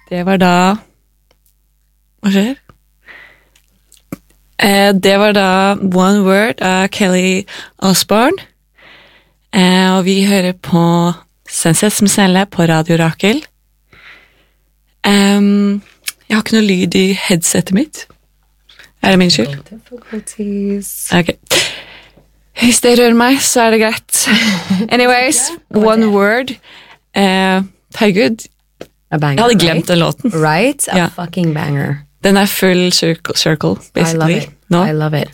Det var da... Hva skjer? Det var da One Word av Kelly Osbourne. Og vi hører på Senses med Snelle på Radio Rakel. Jeg har ikke noe lyd i headsetet mitt. Det min skyld? Ok. Hvis det rører meg, så det greit. Anyways, One Word. Herregud, jeg hadde glemt den låten. Right? A fucking banger. Den full circle, basically. I love it.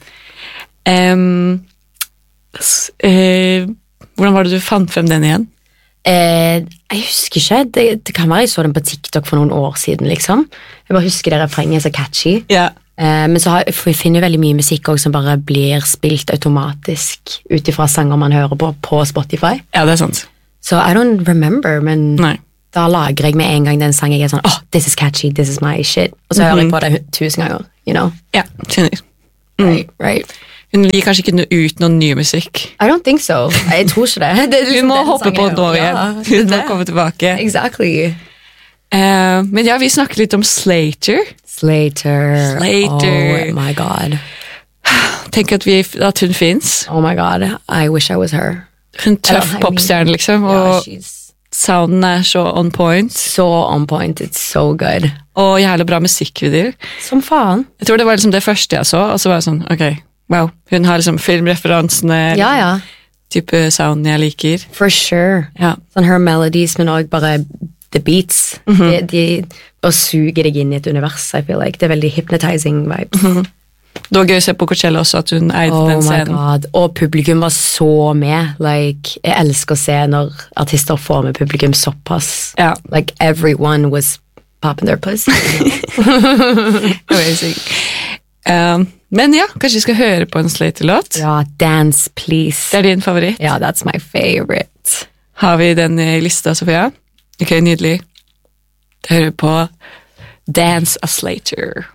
Hvordan var det du fant frem den igjen? Jeg husker ikke. Det kan være jeg så den på TikTok for noen år siden, liksom. Jeg bare husker det refrenget så catchy. Men så jeg finner veldig mye musikk også som bare blir spilt automatisk utifra sanger man hører på Spotify. Ja, det sant. Så I don't remember, men... Nei. Da lager jeg med en gang den sangen. Jeg sånn, this is catchy, this is my shit. Og så hører jeg på det 1000 ganger, you know? Ja, kjenner. Right. Hun gir kanskje ikke ut noen ny musikk. I don't think so. Jeg tror ikke det. Hun må hoppe på den år igjen. Hun må komme tilbake. Exactly. Men ja, vi snakker litt om Slater. Slater. Oh my god. Tenk at hun finnes. Oh my god, I wish I was her. Hun tøff popstjerne, liksom. Og sounden så on point. Så on point, it's so good. Og jævlig bra musikkvideoer. Som faen. Jeg tror det var liksom det første jeg så, og så var jeg sånn, ok, wow. Hun har liksom filmreferansene, type sounden jeg liker. For sure. Sånn her melodies, men også bare the beats. De bare suger deg inn i et univers, I feel like. Det veldig hypnotizing vibes. Det var gøy å se på Coachella også at hun eide den scenen. Oh my god, og publikum var så med. Like, jeg elsker å se når artister får med publikum såpass. Like, everyone was popping their pussy. Amazing. Men ja, kanskje vi skal høre på en Slater-låt? Ja, Dance Please. Det din favoritt? Ja, that's my favorite. Har vi den i lista, Sofia? Ok, nydelig. Da hører vi på Dance a Slater.